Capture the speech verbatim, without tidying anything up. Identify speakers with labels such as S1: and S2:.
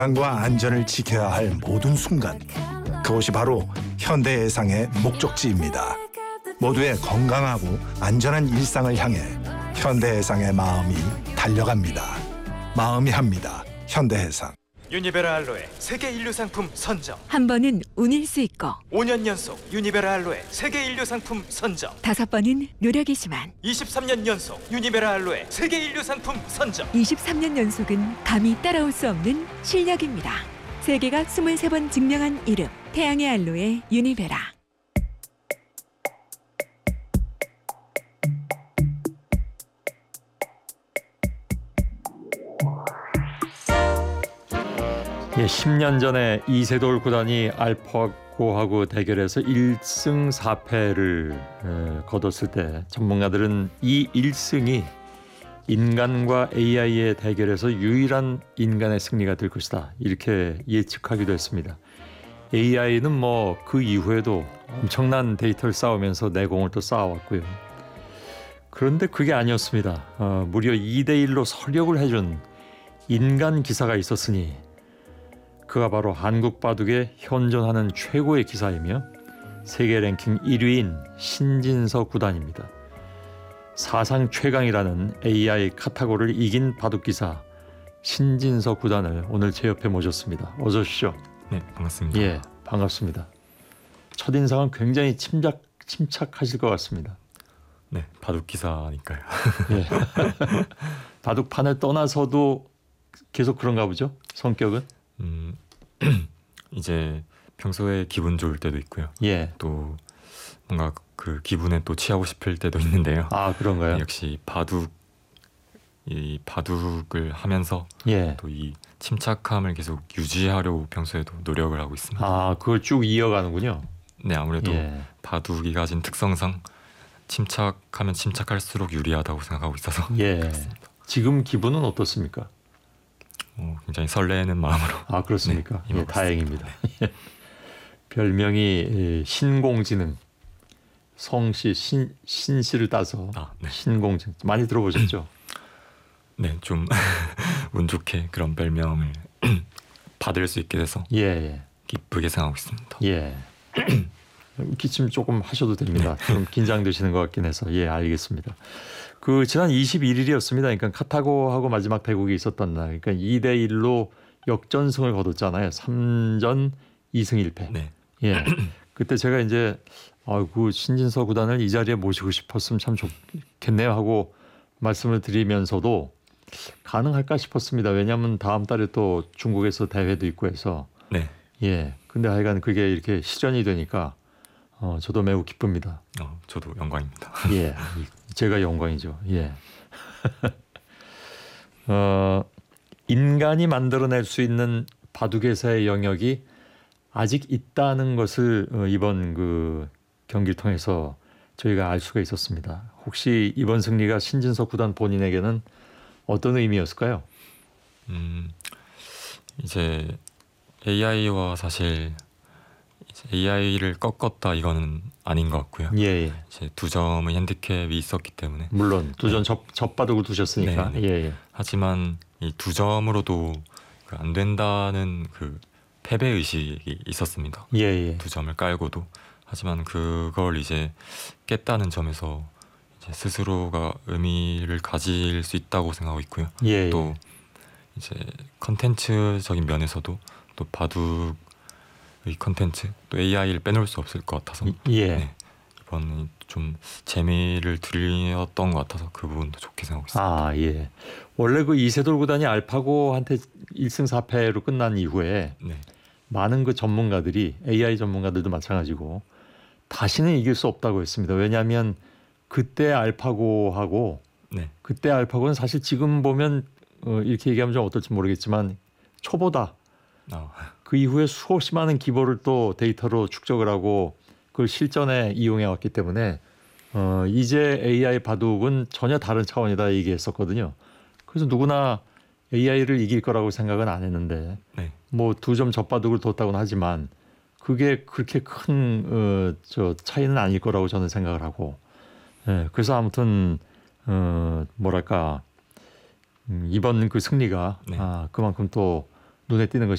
S1: 건강과 안전을 지켜야 할 모든 순간, 그것이 바로 현대해상의 목적지입니다. 모두의 건강하고 안전한 일상을 향해 현대해상의 마음이 달려갑니다. 마음이 합니다. 현대해상.
S2: 유니베라 알로에 세계 인류 상품 선정.
S3: 한 번은 운일 수 있고
S2: 오 년 연속 유니베라 알로에 세계 인류 상품 선정.
S3: 다섯 번은 노력이지만
S2: 이십삼 년 연속 유니베라 알로에 세계 인류 상품 선정.
S3: 이십삼 년 연속은 감히 따라올 수 없는 실력입니다. 세계가 이십삼 번 증명한 이름, 태양의 알로에 유니베라.
S4: 예, 십 년 전에 이세돌 구단이 알파고하고 대결해서 일 승 사 패를 에, 거뒀을 때 전문가들은 이 일 승이 인간과 에이아이의 대결에서 유일한 인간의 승리가 될 것이다, 이렇게 예측하기도 했습니다. 에이아이는 뭐 그 이후에도 엄청난 데이터를 쌓으면서 내공을 또 쌓아왔고요. 그런데 그게 아니었습니다. 어, 무려 이 대 일로 서력을 해준 인간 기사가 있었으니 그가 바로 한국 바둑에 현존하는 최고의 기사이며 세계 랭킹 일 위인 신진서 구단입니다. 사상 최강이라는 에이아이 카타고를 이긴 바둑 기사 신진서 구단을 오늘 제 옆에 모셨습니다. 어서 오십시오.
S5: 네, 반갑습니다.
S4: 예, 반갑습니다. 첫인상은 굉장히 침착, 침착하실 것 같습니다.
S5: 네, 바둑 기사니까요.
S4: 예. 바둑판을 떠나서도 계속 그런가 보죠? 성격은?
S5: 음, 이제 평소에 기분 좋을 때도 있고요.
S4: 예.
S5: 또 뭔가 그 기분에 또 취하고 싶을 때도 있는데요.
S4: 아, 그런가요?
S5: 역시 바둑 이 바둑을 하면서
S4: 예.
S5: 또 이 침착함을 계속 유지하려고 평소에도 노력을 하고 있습니다.
S4: 아, 그걸 쭉 이어가는군요.
S5: 네, 아무래도
S4: 예.
S5: 바둑이 가진 특성상 침착하면 침착할수록 유리하다고 생각하고 있어서
S4: 예.
S5: 그렇습니다.
S4: 지금 기분은 어떻습니까?
S5: 어, 굉장히 설레는 마음으로.
S4: 아, 그렇습니까?
S5: 네,
S4: 예,
S5: 임하고
S4: 다행입니다.
S5: 있습니다.
S4: 별명이 예, 신공지능, 성씨 신 신씨를 따서
S5: 아, 네.
S4: 신공지능 많이 들어보셨죠?
S5: 네, 좀 운 좋게 그런 별명을 받을 수 있게 돼서
S4: 예, 예,
S5: 기쁘게 생각하고 있습니다.
S4: 예. 기침 조금 하셔도 됩니다. 좀 긴장되시는 것 같긴 해서. 예, 알겠습니다. 그 지난 이십일 일이었습니다. 그러니까 카타고하고 마지막 대국이 있었던 날. 그러니까 이 대 일로 역전승을 거뒀잖아요. 삼 전 이 승 일 패.
S5: 네,
S4: 예. 그때 제가 이제 아이고 신진서 구단을 이 자리에 모시고 싶었으면 참 좋겠네요 하고 말씀을 드리면서도 가능할까 싶었습니다. 왜냐하면 다음 달에 또 중국에서 대회도 있고 해서.
S5: 네.
S4: 예. 근데 하여간 그게 이렇게 실현이 되니까 어, 저도 매우 기쁩니다.
S5: 어, 저도 영광입니다.
S4: 예. 제가 영광이죠. 예. 어, 인간이 만들어낼 수 있는 바둑에서의 영역이 아직 있다는 것을 어, 이번 그 경기를 통해서 저희가 알 수가 있었습니다. 혹시 이번 승리가 신진서 구단 본인에게는 어떤 의미였을까요?
S5: 음, 이제 에이아이와 사실 에이아이를 꺾었다 이거는 아닌 것 같고요.
S4: 예, 예.
S5: 이제 두 점의 핸디캡이 있었기 때문에.
S4: 물론 두 전 접, 접바둑을 두셨으니까.
S5: 네, 네.
S4: 예, 예.
S5: 하지만 이 두 점으로도 그 안 된다는 그 패배 의식이 있었습니다.
S4: 예, 예.
S5: 두 점을 깔고도. 하지만 그걸 이제 깼다는 점에서 이제 스스로가 의미를 가질 수 있다고 생각하고 있고요.
S4: 예, 예.
S5: 또 이제 컨텐츠적인 면에서도 또 바둑의 컨텐츠, 또 에이아이를 빼놓을 수 없을 것 같아서
S4: 예.
S5: 네, 이번 좀 재미를 드렸던 것 같아서 그 부분도 좋게 생각하고 있습니다.
S4: 아, 예. 원래 그 이세돌 구단이 알파고한테 일 승 사 패로 끝난 이후에
S5: 네,
S4: 많은 그 전문가들이 에이아이 전문가들도 마찬가지고 다시는 이길 수 없다고 했습니다. 왜냐하면 그때 알파고하고
S5: 네,
S4: 그때 알파고는 사실 지금 보면 어, 이렇게 얘기하면 좀 어떨지 모르겠지만 초보다.
S5: 아,
S4: 그 이후에 수없이 많은 기보를 또 데이터로 축적을 하고 그걸 실전에 이용해 왔기 때문에 어, 이제 에이아이 바둑은 전혀 다른 차원이다 얘기했었거든요. 그래서 누구나 에이아이를 이길 거라고 생각은 안 했는데
S5: 네,
S4: 뭐 두 점 접바둑을 뒀다고는 하지만 그게 그렇게 큰 어, 저 차이는 아닐 거라고 저는 생각을 하고 예, 그래서 아무튼 어, 뭐랄까 음, 이번 그 승리가
S5: 네.
S4: 아, 그만큼 또 눈에 띄는 것이